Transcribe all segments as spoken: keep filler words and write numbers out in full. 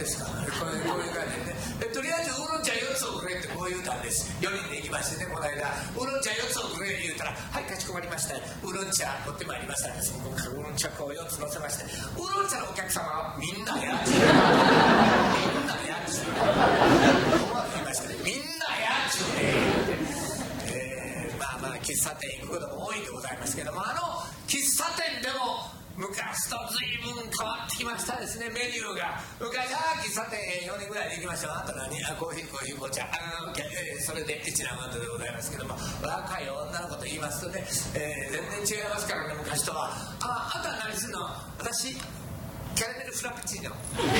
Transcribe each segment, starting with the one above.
ですか。こういうこういう感じでね、とりあえずウーロン茶よっつをくれってこう言うたんです。よにんで行きましてね、この間ウーロン茶よっつをくれ言うたら、はいかしこまりました、ウーロン茶持ってまいりましたんです。ウーロン茶こうよっつ乗せまして、ウーロン茶のお客様はみんなやっちゅうみんなやっちゅうここまで言いましたね、みんなやっちゅうね、えー、まあまあ喫茶店行くことも多いでございますけども、あの喫茶店でも昔と随分変わってきましたですね、メニューが。昔は喫茶店よにんぐらいで行きました。あと何、あコーヒーコーヒー紅茶、あの、えー、それで一覧ワンドでございますけども、若い女の子と言いますとね、えー、全然違いますからね、昔とは。ああとは何するの、私キャラメルフラペチーノ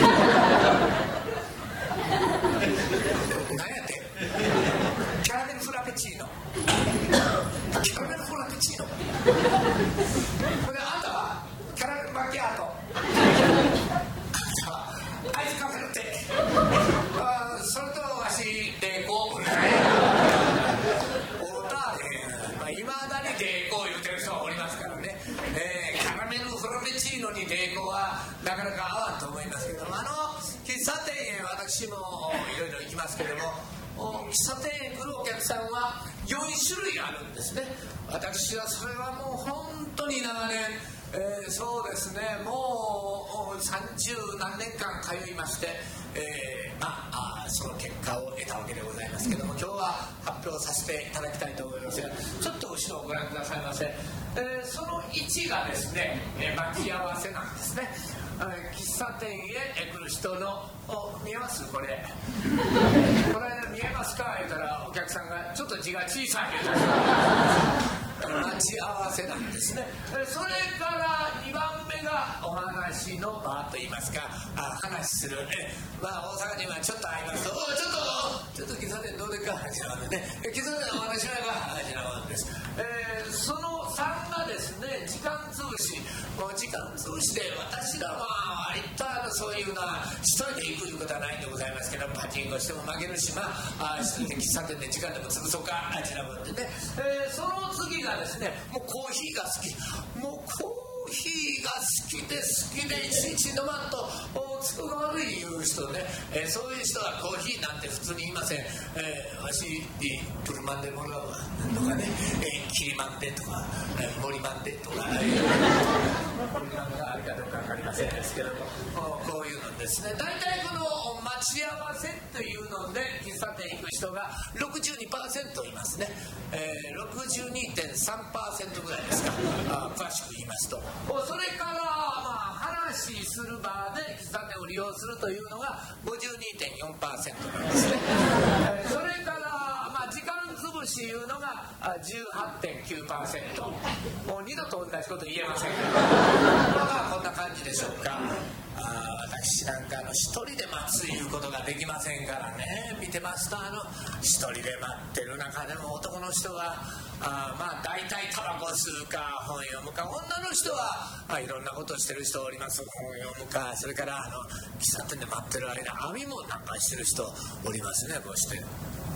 何やってキャラメルフラペチーノキャラメルフラペチーノこれであんたはキャラメルマキアートあんたはアイスカフェラテあそれとわしでこうねおたでいまだに抵抗言うてる人はおりますからね、えー、キャラメルフラペチーノに抵抗はなかなか合わんと思いますけども、あの喫茶店へ私もいろいろ行きますけれども、喫茶店へ来るお客さんはよんしゅるいあるんですね。私はそれはもう本当に長年、えー、そうですね、もうさんじゅうなんねんかん通いまして、えー、まあその結果を得たわけでございますけども、今日は発表させていただきたいと思いますが、ちょっと後ろをご覧くださいませ。えー、そのいちがですね、えー、待ち合わせなんですね。喫茶店へ来る人の見えますこれこれ見えますか言うたらお客さんがちょっと字が小さい言うたら待ち合わせなんですね。それからにばんめがお話の場といいますか、あ話する、え、まあ、大阪にはちょっと会いますと、おちょっとちょっと喫茶店どうでっか話なのでね、喫茶店のお話しながら話なのです、えー、そのさんがですね、時間つぶし、もう時間つぶしで私らは割とあのそういうのは一人で行くいうことはないんでございますけど、パチンコしても負けるし、まあ一人で喫茶店で時間でも潰そうかあちらもってね、えー、その次がですね、もうコーヒーが好き、もうコーヒーが好きで好きでいちいち飲まんと都合が悪いいう人ね、えー、そういう人はコーヒーなんて普通に言いません。えー、わしプルマンでもらうわとかね、えー、キリマンでとか、えー、モリマンでとか、えー、モリマンがあるかどうか分かりませんですけども、こういうのですね、大体この待ち合わせというので喫茶店行く人が ろくじゅうにパーセント いますね、えー、ろくじゅうにてんさんパーセント ぐらいですか、あ詳しく言いますと。それから、まあ、話する場で喫茶店を利用するというのが ごじゅうにてんよんパーセント なんですね、えー、それから、まあ、時間つぶしいうのが じゅうはちてんきゅうパーセント、 もう二度と同じこと言えませんけど、まあこんな感じでしょうか。あ私なんかあの一人で待ついうことができませんからね、見てますとあの一人で待ってる中でも男の人があまあ大体タバコ吸うか本読むか、女の人はあいろんなことしてる人おります。本読むか、それからあの喫茶店で待ってる間編み物なんかしてる人おりますね、こうして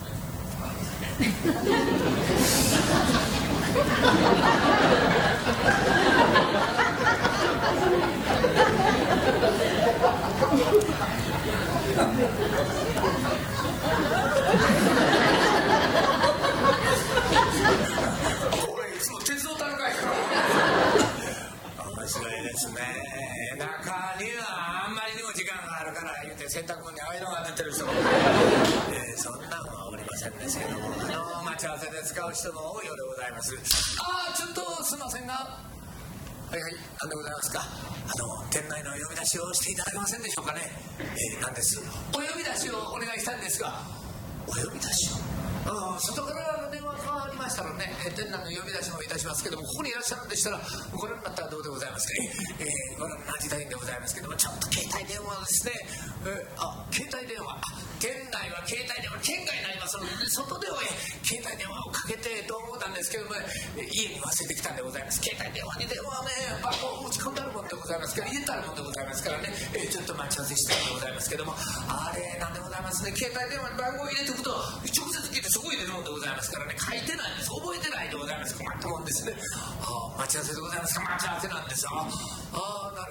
これいつも鉄道たのかいから面白いですね。中にはあんまりにも時間があるから言うて洗濯物に青色が出てる人も、えー、そんなのはおりませんですけども、あの待ち合わせで使う人も多いようでございます。ああちょっとすいませんが、はいはい、なんでございますか。あの店内の呼び出しをしていただけませんでしょうかね。えー、なんです。お呼び出しをお願いしたいんですが。お呼び出しを。あ外から電話がありましたらね、店内の呼び出しもいたしますけども、ここにいらっしゃるんでしたらご覧になったらどうでございますか。えー、ご覧になりたいんでございますけども、ちょっと携帯電話ですね。えー、あ携帯電話、あ店内は携帯電話圏外になりますので、ね、外では携帯電話をかけてと思ったんですけども、ね、家に忘れてきたんでございます。携帯電話に電話ね、番号を打ち込んであるもんでございますから入れてあるもんでございますからね、えー、ちょっと待ち合わせしたいんでございますけども、あれなんでございますね、携帯電話に番号を入れておくと直接聞いてそこに出るもんでございますからね、書いてないんです、覚えてないでございます。困ったもんですね。あ待ち合わせでございますか。待ち合わせなんですよ。あ